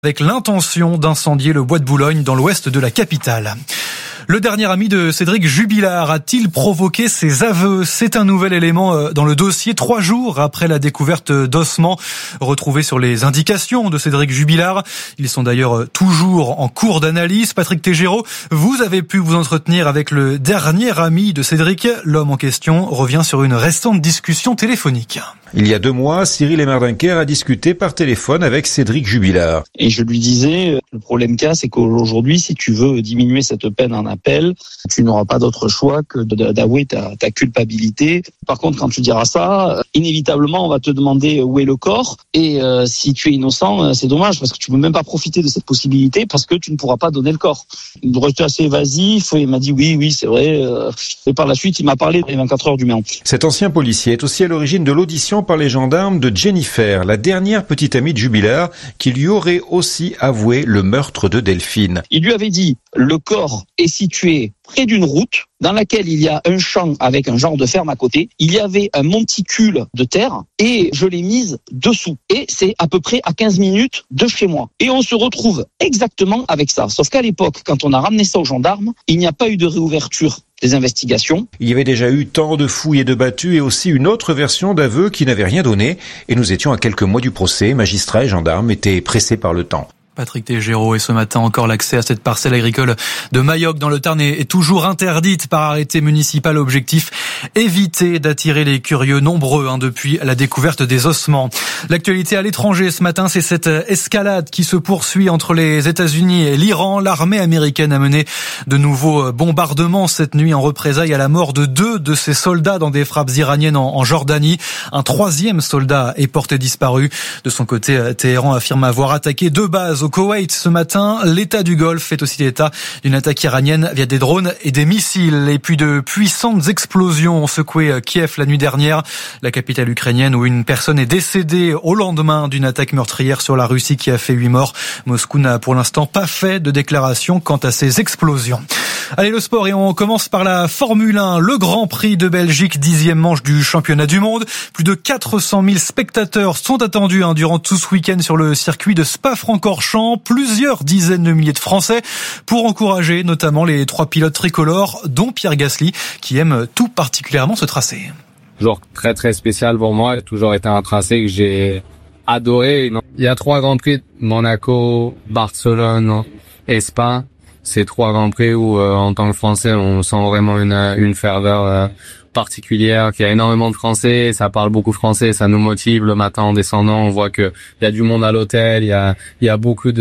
avec l'intention d'incendier le bois de Boulogne dans l'ouest de la capitale. Le dernier ami de Cédric Jubilard a-t-il provoqué ses aveux ? C'est un nouvel élément dans le dossier 3 jours après la découverte d'ossements retrouvés sur les indications de Cédric Jubilard. Ils sont d'ailleurs toujours en cours d'analyse. Patrick Tégéraud, vous avez pu vous entretenir avec le dernier ami de Cédric. L'homme en question revient sur une récente discussion téléphonique. Il y a 2 mois, Cyril Emerdincker a discuté par téléphone avec Cédric Jubilard. Et je lui disais, le problème qu'il y a, c'est qu'aujourd'hui, si tu veux diminuer cette peine en appel, tu n'auras pas d'autre choix que d'avouer ta culpabilité. Par contre, quand tu diras ça, inévitablement, on va te demander où est le corps. Et si tu es innocent, c'est dommage parce que tu ne peux même pas profiter de cette possibilité parce que tu ne pourras pas donner le corps. Il restait assez évasif. Il m'a dit oui, c'est vrai. Et par la suite, il m'a parlé des 24 heures du Mans. Cet ancien policier est aussi à l'origine de l'audition par les gendarmes de Jennifer, la dernière petite amie de Jubilard, qui lui aurait aussi avoué le meurtre de Delphine. Il lui avait dit, le corps est situé près d'une route dans laquelle il y a un champ avec un genre de ferme à côté. Il y avait un monticule de terre et je l'ai mise dessous. Et c'est à peu près à 15 minutes de chez moi. Et on se retrouve exactement avec ça. Sauf qu'à l'époque, quand on a ramené ça aux gendarmes, il n'y a pas eu de réouverture des investigations. Il y avait déjà eu tant de fouilles et de battues et aussi une autre version d'aveu qui n'avait rien donné. Et nous étions à quelques mois du procès. Magistrats et gendarmes étaient pressés par le temps. Patrick Tégéraud, et ce matin encore l'accès à cette parcelle agricole de Mayoc dans le Tarn est toujours interdite par arrêté municipal. Objectif, éviter d'attirer les curieux nombreux depuis la découverte des ossements. L'actualité à l'étranger ce matin, c'est cette escalade qui se poursuit entre les États-Unis et l'Iran. L'armée américaine a mené de nouveaux bombardements cette nuit en représailles à la mort de 2 de ses soldats dans des frappes iraniennes en Jordanie. Un 3e soldat est porté disparu. De son côté, Téhéran affirme avoir attaqué 2 bases au Koweït ce matin. L'État du Golfe fait aussi l'état d'une attaque iranienne via des drones et des missiles. Et puis de puissantes explosions ont secoué Kiev la nuit dernière, la capitale ukrainienne, où une personne est décédée au lendemain d'une attaque meurtrière sur la Russie qui a fait 8 morts. Moscou n'a pour l'instant pas fait de déclaration quant à ces explosions. Allez, le sport, et on commence par la Formule 1. Le Grand Prix de Belgique, 10e manche du championnat du monde. Plus de 400 000 spectateurs sont attendus durant tout ce week-end sur le circuit de Spa-Francorchamps. Plusieurs dizaines de milliers de Français pour encourager notamment les 3 pilotes tricolores, dont Pierre Gasly, qui aime tout particulièrement ce tracé. Toujours très très spécial pour moi. Il a toujours été un tracé que j'ai adoré. Il y a 3 Grands Prix, Monaco, Barcelone et Spa. C'est 3 Grands Prix où, en tant que Français, on sent vraiment une ferveur particulière, qu'il y a énormément de Français, ça parle beaucoup français, ça nous motive le matin en descendant. On voit que il y a du monde à l'hôtel, il y a beaucoup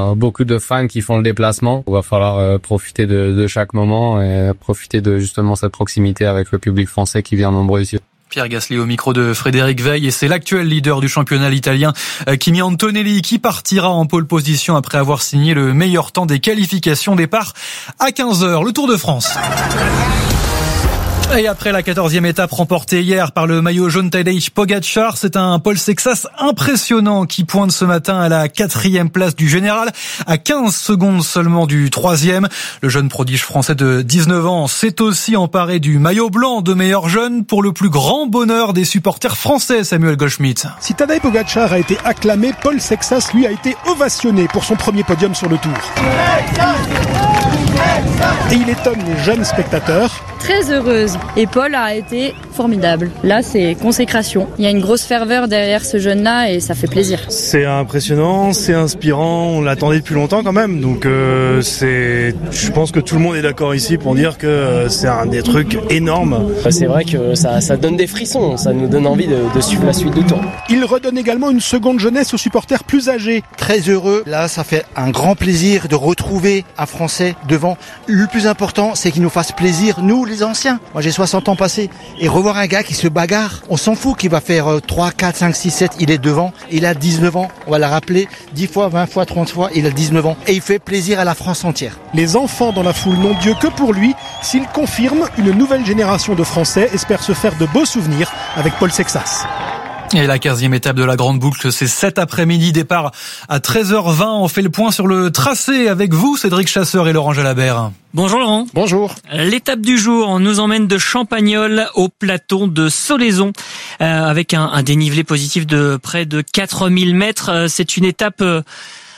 de fans qui font le déplacement. Il va falloir profiter de chaque moment et profiter de justement cette proximité avec le public français qui vient nombreux ici. Pierre Gasly au micro de Frédéric Veil, et c'est l'actuel leader du championnat, l'italien Kimi Antonelli, qui partira en pole position après avoir signé le meilleur temps des qualifications. Départ à 15h. Le Tour de France. Et après la 14e étape remportée hier par le maillot jaune Tadej Pogačar, c'est un Paul Sexas impressionnant qui pointe ce matin à la 4e place du général, à 15 secondes seulement du 3e. Le jeune prodige français de 19 ans s'est aussi emparé du maillot blanc de meilleur jeune, pour le plus grand bonheur des supporters français. Samuel Goldschmidt. Si Tadej Pogačar a été acclamé, Paul Sexas, lui, a été ovationné pour son premier podium sur le Tour. Et il étonne les jeunes spectateurs. Très heureuse. Et Paul a été formidable. Là, c'est consécration. Il y a une grosse ferveur derrière ce jeune-là et ça fait plaisir. C'est impressionnant, c'est inspirant. On l'attendait depuis longtemps quand même. Donc je pense que tout le monde est d'accord ici pour dire que c'est un des trucs énormes. C'est vrai que ça donne des frissons. Ça nous donne envie de suivre la suite du tour. Il redonne également une seconde jeunesse aux supporters plus âgés. Très heureux. Là, ça fait un grand plaisir de retrouver un Français devant. Le plus important, c'est qu'il nous fasse plaisir, nous, les anciens. Moi, j'ai 60 ans passés. Et revoir un gars qui se bagarre, on s'en fout qu'il va faire 3, 4, 5, 6, 7, il est devant. Il a 19 ans, on va le rappeler 10 fois, 20 fois, 30 fois, il a 19 ans. Et il fait plaisir à la France entière. Les enfants dans la foule n'ont Dieu que pour lui. S'il confirme, une nouvelle génération de Français espère se faire de beaux souvenirs avec Paul Sexas. Et la 15e étape de la Grande Boucle, c'est cet après-midi, départ à 13h20. On fait le point sur le tracé avec vous, Cédric Chasseur et Laurent Jalabert. Bonjour Laurent. Bonjour. L'étape du jour nous emmène de Champagnole au plateau de Solaison avec un dénivelé positif de près de 4000 mètres. C'est une étape